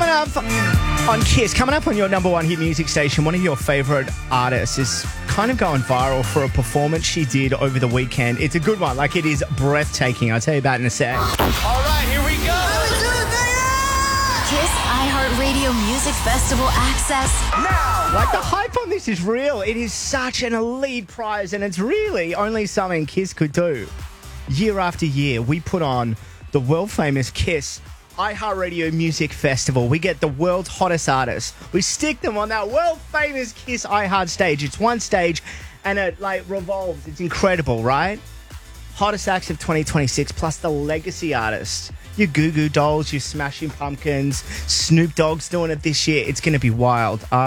Coming up on Kiss, coming up on your number one hit music station, one of your favourite artists is kind of going viral for a performance she did over the weekend. It's a good one. Like, it is breathtaking. I'll tell you about it in a sec. All right, here we go. Kiss iHeartRadio Music Festival access now. Like, the hype on this is real. It is such an elite prize, and it's really only something Kiss could do. Year after year, we put on the world-famous Kiss iHeartRadio Music Festival. We get the world's hottest artists. We stick them on that world-famous Kiss iHeart stage. It's one stage, and it, revolves. It's incredible, right? Hottest acts of 2026, plus the legacy artists. Your Goo Goo Dolls, your Smashing Pumpkins, Snoop Dogg's doing it this year. It's going to be wild.